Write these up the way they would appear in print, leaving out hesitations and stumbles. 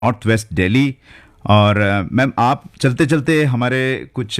North west Delhi. और ma'am, आप चलते चलते हमारे कुछ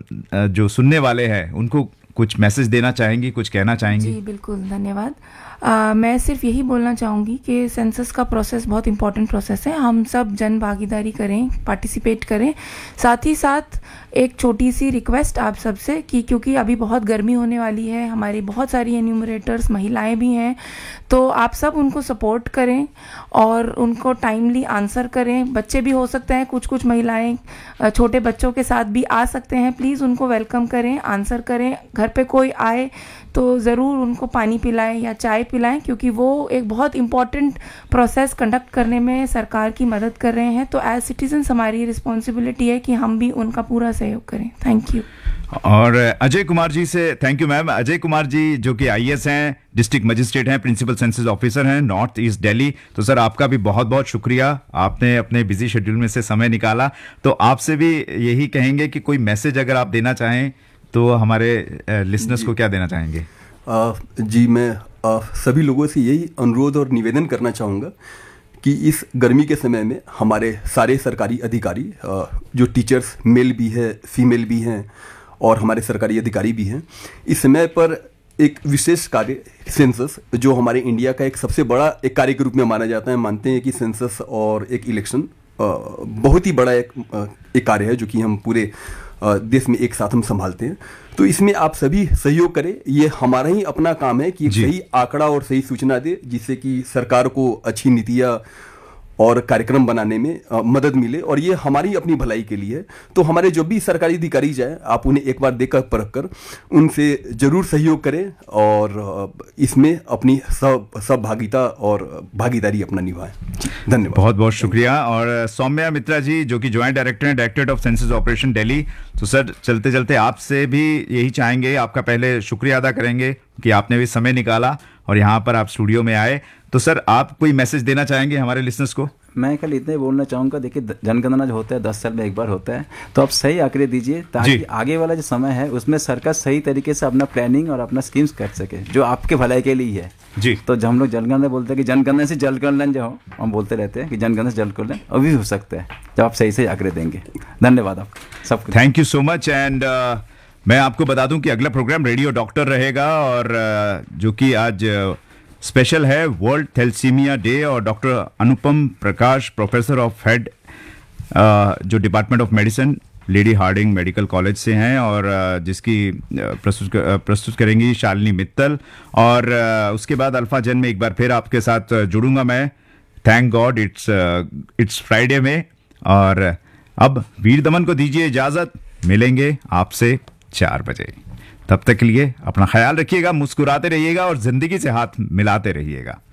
जो सुनने वाले हैं उनको कुछ मैसेज देना चाहेंगी, कुछ कहना चाहेंगी? जी बिल्कुल, धन्यवाद। मैं सिर्फ यही बोलना चाहूँगी कि सेंसस का प्रोसेस बहुत इंपॉर्टेंट प्रोसेस है। हम सब जन भागीदारी करें, पार्टिसिपेट करें। साथ ही साथ एक छोटी सी रिक्वेस्ट आप सबसे कि क्योंकि अभी बहुत गर्मी होने वाली है, हमारी बहुत सारी एन्यूमरेटर्स महिलाएं भी हैं, तो आप सब उनको सपोर्ट करें और उनको टाइमली आंसर करें। बच्चे भी हो सकते हैं, कुछ कुछ महिलाएं छोटे बच्चों के साथ भी आ सकते हैं। प्लीज़ उनको वेलकम करें, आंसर करें। घर पे कोई आए तो ज़रूर उनको पानी पिलाएं या चाय पिलाएं, क्योंकि वो एक बहुत इम्पॉर्टेंट प्रोसेस कंडक्ट करने में सरकार की मदद कर रहे हैं। तो एज सिटीजन्स हमारी रिस्पॉन्सिबिलिटी है कि हम भी उनका पूरा सहयोग करें। Thank you. और अजय कुमार जी से thank you ma'am. Ajay Kumar ji जो कि आईएएस हैं, डिस्ट्रिक्ट मजिस्ट्रेट हैं, प्रिंसिपल सेंसस ऑफिसर हैं नॉर्थ ईस्ट दिल्ली। तो सर, आपका भी बहुत बहुत शुक्रिया, आपने अपने बिजी शेड्यूल में से समय निकाला। तो आपसे भी यही कहेंगे कि कोई मैसेज अगर आप देना चाहें तो हमारे लिसनर्स को क्या देना चाहेंगे? जी, मैं सभी लोगों से यही अनुरोध और निवेदन करना चाहूँगा कि इस गर्मी के समय में हमारे सारे सरकारी अधिकारी, जो टीचर्स मेल भी है, फीमेल भी हैं और हमारे सरकारी अधिकारी भी हैं, इस समय पर एक विशेष कार्य सेंसस, जो हमारे इंडिया का एक सबसे बड़ा एक कार्य के रूप में माना जाता है। मानते हैं कि सेंसस और एक इलेक्शन बहुत ही बड़ा एक कार्य है जो कि हम पूरे देश में एक साथ हम संभालते हैं। तो इसमें आप सभी सहयोग करें। ये हमारा ही अपना काम है कि सही आंकड़ा और सही सूचना दे, जिससे कि सरकार को अच्छी नीतियाँ और कार्यक्रम बनाने में मदद मिले, और ये हमारी अपनी भलाई के लिए है। तो हमारे जो भी सरकारी अधिकारी जाए, आप उन्हें एक बार देखकर परख कर उनसे जरूर सहयोग करें और इसमें अपनी सहभागिता और भागीदारी अपना निभाएं। धन्यवाद, बहुत बहुत शुक्रिया। और सौम्या मित्रा जी जो कि ज्वाइंट डायरेक्टर हैं, directorate of census operation Delhi. तो सर, चलते चलते आपसे भी यही चाहेंगे, आपका पहले शुक्रिया अदा करेंगे कि आपने भी समय निकाला और यहाँ पर आप स्टूडियो में आए। तो सर, आप कोई मैसेज देना चाहेंगे हमारे लिसनर्स को? मैं कल इतने बोलना चाहूँगा, देखिए जनगणना जो होता है 10 साल में एक बार होता है, तो आप सही आंकड़े दीजिए ताकि आगे वाला जो समय है उसमें सरकार सही तरीके से अपना प्लानिंग और अपना स्कीम्स कर सके, जो आपके भलाई के लिए है जी। तो जब हम लोग जनगणना बोलते हैं कि जनगणना से जल कल्याण, जो हम बोलते रहते हैं कि जनगणना से जल कल्याण, अभी हो सकता है जब आप सही सही आंकड़े देंगे। धन्यवाद आप सबको, thank you so much. And मैं आपको बता दूं कि अगला प्रोग्राम रेडियो डॉक्टर रहेगा, और जो कि आज स्पेशल है वर्ल्ड थैलेसीमिया डे, और doctor Anupam Prakash, professor of head जो department of medicine, lady Hardinge medical college से हैं, और जिसकी प्रस्तुत करेंगी शालिनी मित्तल। और उसके बाद अल्फा जन में एक बार फिर आपके साथ जुड़ूंगा मैं। थैंक गॉड इट्स फ्राइडे में। और अब वीर दमन को दीजिए इजाजत, मिलेंगे आपसे 4 बजे। तब तक के लिए अपना ख्याल रखिएगा, मुस्कुराते रहिएगा और जिंदगी से हाथ मिलाते रहिएगा।